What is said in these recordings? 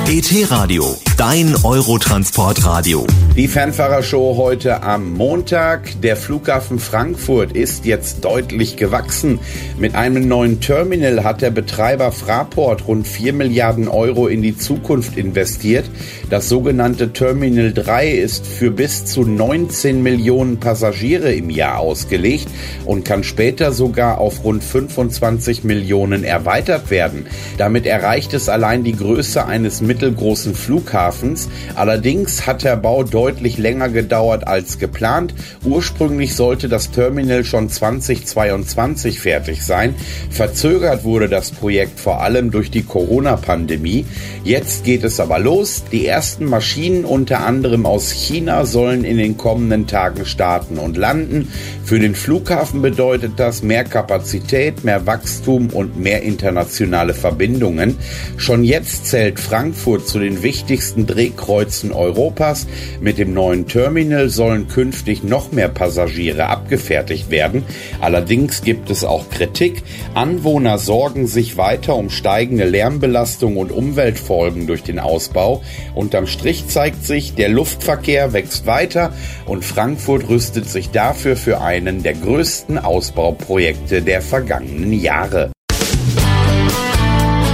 ET-Radio, dein Eurotransportradio. Die Fernfahrershow heute am Montag. Der Flughafen Frankfurt ist jetzt deutlich gewachsen. Mit einem neuen Terminal hat der Betreiber Fraport rund 4 Milliarden Euro in die Zukunft investiert. Das sogenannte Terminal 3 ist für bis zu 19 Millionen Passagiere im Jahr ausgelegt und kann später sogar auf rund 25 Millionen erweitert werden. Damit erreicht es allein die Größe eines mittelgroßen Flughafens. Allerdings hat der Bau deutlich länger gedauert als geplant. Ursprünglich sollte das Terminal schon 2022 fertig sein. Verzögert wurde das Projekt vor allem durch die Corona-Pandemie. Jetzt geht es aber los. Die ersten Maschinen, unter anderem aus China, sollen in den kommenden Tagen starten und landen. Für den Flughafen bedeutet das mehr Kapazität, mehr Wachstum und mehr internationale Verbindungen. Schon jetzt zählt Frankfurt zu den wichtigsten Drehkreuzen Europas. Mit dem neuen Terminal sollen künftig noch mehr Passagiere abgefertigt werden. Allerdings gibt es auch Kritik. Anwohner sorgen sich weiter um steigende Lärmbelastung und Umweltfolgen durch den Ausbau. Unterm Strich zeigt sich, der Luftverkehr wächst weiter und Frankfurt rüstet sich dafür für einen der größten Ausbauprojekte der vergangenen Jahre.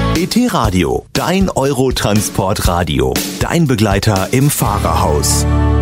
ET-Radio, dein Eurotransportradio, dein Begleiter im Fahrerhaus.